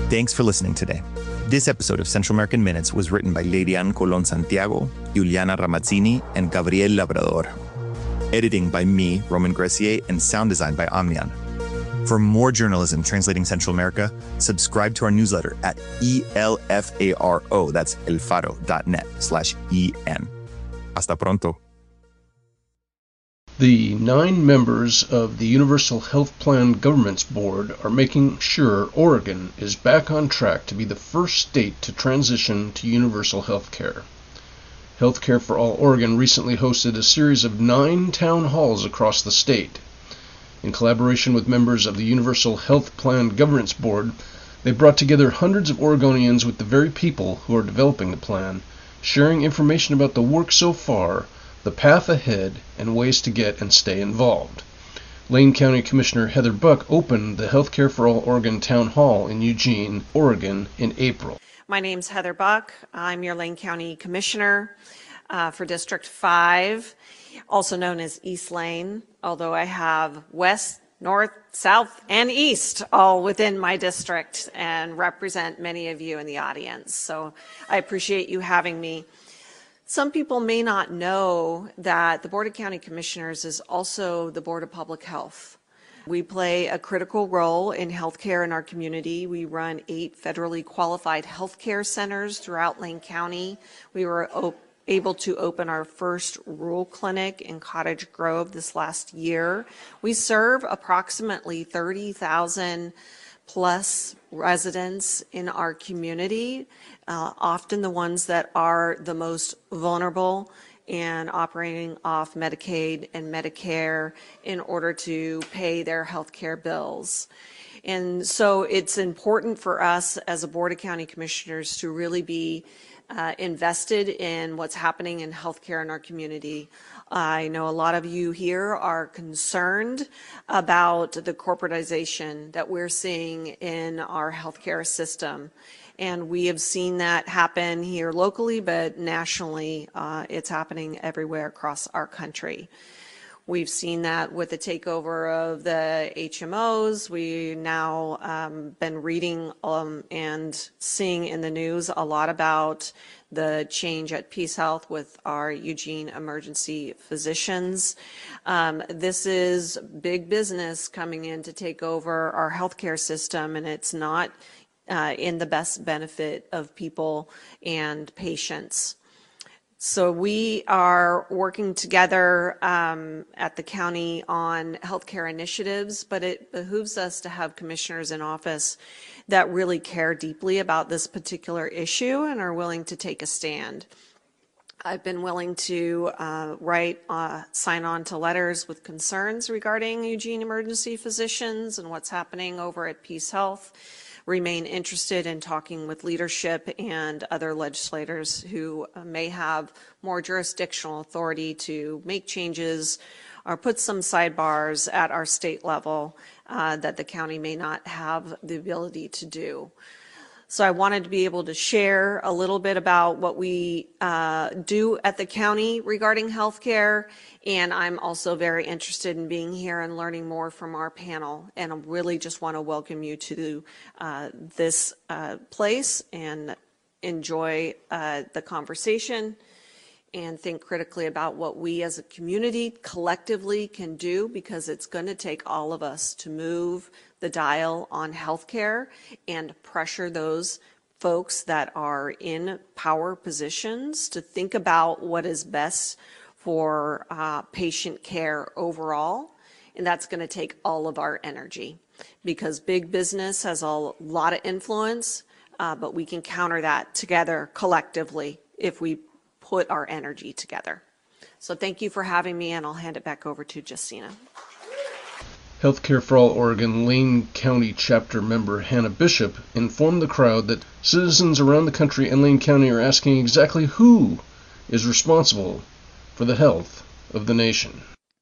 Thanks for listening today. This episode of Central American Minutes was written by Ladian Colon Santiago, Juliana Ramazzini, and Gabriel Labrador. Editing by me, Roman Gressier, and sound design by Omnian. For more journalism translating Central America, subscribe to our newsletter at ELFARO, that's elfaro.net/EN. Hasta pronto. The 9 members of the Universal Health Plan Governance Board are making sure Oregon is back on track to be the first state to transition to universal health care. Healthcare for All Oregon recently hosted a series of 9 town halls across the state. In collaboration with members of the Universal Health Plan Governance Board, they brought together hundreds of Oregonians with the very people who are developing the plan, sharing information about the work so far, the path ahead, and ways to get and stay involved. Lane County Commissioner Heather Buck opened the Healthcare for All Oregon Town Hall in Eugene, Oregon in April. My name's Heather Buck. I'm your Lane County Commissioner for District 5, also known as East Lane, although I have West, North, South, and East all within my district and represent many of you in the audience. So I appreciate you having me. Some people may not know that the Board of County Commissioners is also the Board of Public Health. We play a critical role in healthcare in our community. We run 8 federally qualified healthcare centers throughout Lane County. We were able to open our first rural clinic in Cottage Grove this last year. We serve approximately 30,000 plus residents in our community, often the ones that are the most vulnerable and operating off Medicaid and Medicare in order to pay their health care bills. And so it's important for us as a Board of County Commissioners to really be invested in what's happening in healthcare in our community. I know a lot of you here are concerned about the corporatization that we're seeing in our healthcare system. And we have seen that happen here locally, but nationally, it's happening everywhere across our country. We've seen that with the takeover of the HMOs. We now been reading and seeing in the news a lot about the change at Peace Health with our Eugene emergency physicians. This is big business coming in to take over our healthcare system, and it's not in the best benefit of people and patients. So we are working together at the county on healthcare initiatives, but it behooves us to have commissioners in office that really care deeply about this particular issue and are willing to take a stand. I've been willing to sign on to letters with concerns regarding Eugene emergency physicians and what's happening over at Peace Health. Remain interested in talking with leadership and other legislators who may have more jurisdictional authority to make changes or put some sidebars at our state level that the county may not have the ability to do. So I wanted to be able to share a little bit about what we do at the county regarding healthcare, and I'm also very interested in being here and learning more from our panel, and I really just want to welcome you to this place and enjoy the conversation and think critically about what we as a community collectively can do, because it's going to take all of us to move the dial on healthcare and pressure those folks that are in power positions to think about what is best for patient care overall. And that's going to take all of our energy, because big business has a lot of influence, but we can counter that together collectively if we put our energy together. So thank you for having me, and I'll hand it back over to Justina. Healthcare for All Oregon Lane County chapter member Hannah Bishop informed the crowd that citizens around the country and Lane County are asking exactly who is responsible for the health of the nation.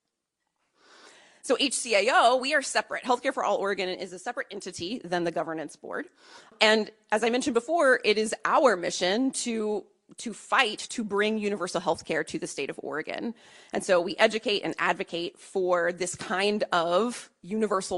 So HCAO, we are separate. Healthcare for All Oregon is a separate entity than the governance board. And as I mentioned before, it is our mission to fight to bring universal health care to the state of Oregon. And so we educate and advocate for this kind of universal